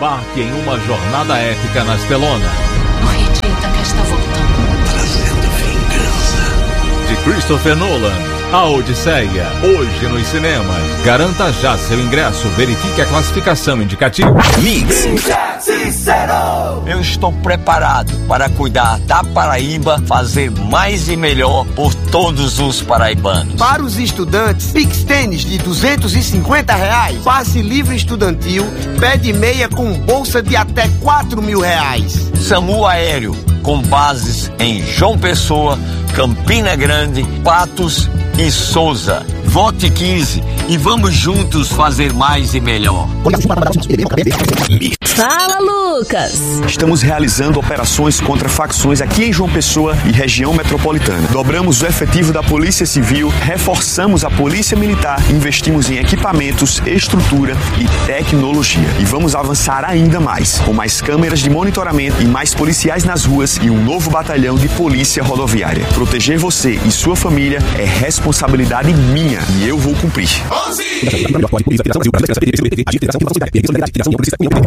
Embarque em uma jornada épica nas telonas. O Rei de Ítaca está voltando. Trazendo vingança. De Christopher Nolan, A Odisseia, hoje nos cinemas. Garanta já seu ingresso, verifique a classificação indicativa. Mix. Eu estou preparado para cuidar da Paraíba, fazer mais e melhor por todos os paraibanos. Para os estudantes, Pix Tênis de R$250, passe livre estudantil, pé de meia com bolsa de até R$4.000. SAMU Aéreo, com bases em João Pessoa, Campina Grande, Patos e Souza. Vote 15 e vamos juntos fazer mais e melhor. Fala, Lucas! Estamos realizando operações contra facções aqui em João Pessoa e região metropolitana. Dobramos o efetivo da Polícia Civil, reforçamos a Polícia Militar, investimos em equipamentos, estrutura e tecnologia. E vamos avançar ainda mais, com mais câmeras de monitoramento e mais policiais nas ruas e um novo batalhão de polícia rodoviária. Proteger você e sua família é responsabilidade minha e eu vou cumprir.